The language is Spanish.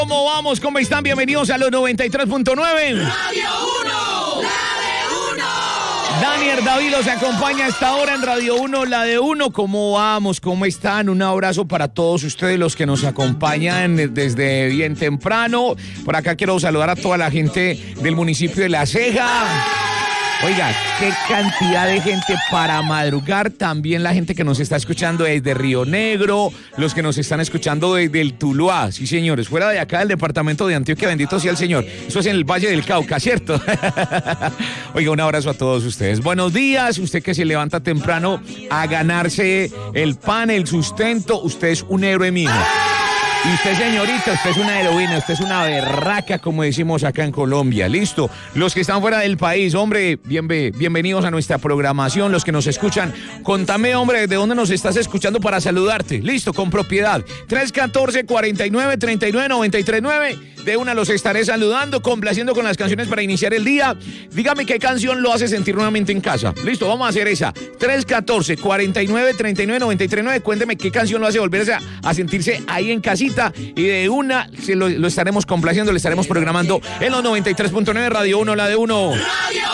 ¿Cómo vamos? ¿Cómo están? Bienvenidos a los 93.9. Radio 1, la de 1. Daniel David los acompaña a esta hora en Radio 1, la de 1. ¿Cómo vamos? ¿Cómo están? Un abrazo para todos ustedes los que nos acompañan desde bien temprano. Por acá quiero saludar a toda la gente del municipio de La Ceja. Oiga, qué cantidad de gente para madrugar. También la gente que nos está escuchando desde Río Negro, los que nos están escuchando desde el Tuluá. Sí, señores, fuera de acá del departamento de Antioquia, bendito sea el Señor. Eso es en el Valle del Cauca, ¿cierto? Oiga, un abrazo a todos ustedes. Buenos días, usted que se levanta temprano a ganarse el pan, el sustento. Usted es un héroe mío. Y usted, señorita, usted es una heroína, usted es una berraca, como decimos acá en Colombia. Listo. Los que están fuera del país, hombre, bienvenidos a nuestra programación. Los que nos escuchan, contame, hombre, ¿de dónde nos estás escuchando para saludarte? Listo, con propiedad. 314-49-39-93-9. De una los estaré saludando, complaciendo con las canciones para iniciar el día. Dígame qué canción lo hace sentir nuevamente en casa. Listo, vamos a hacer esa. 314-49-39-93-9. Cuénteme qué canción lo hace volverse a sentirse ahí en casita. Y de una lo estaremos complaciendo, le estaremos programando en los 93.9 Radio 1, la de 1.